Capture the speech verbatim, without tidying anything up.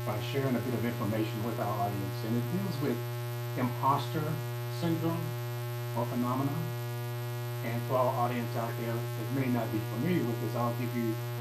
by sharing a bit of information with our audience, and it deals with imposter syndrome or phenomenon. And for our audience out there that may not be familiar with this, I'll give you